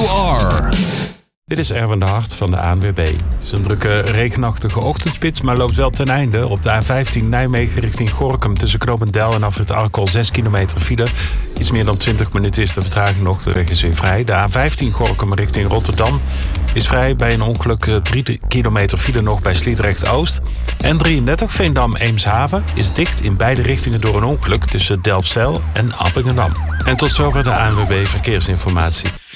You Are. Dit is Erwin de Hart van de ANWB. Het is een drukke, regenachtige ochtendspits, maar loopt wel ten einde. Op de A15 Nijmegen richting Gorinchem tussen Knopendel en afrit Arkel 6 kilometer file. Iets meer dan 20 minuten is de vertraging nog. De weg is weer vrij. De A15 Gorinchem richting Rotterdam is vrij bij een ongeluk. 3 kilometer file nog bij Sliedrecht-Oost. N33 Veendam-Eemshaven is dicht in beide richtingen door een ongeluk tussen Delfzijl en Appingedam. En tot zover de ANWB Verkeersinformatie.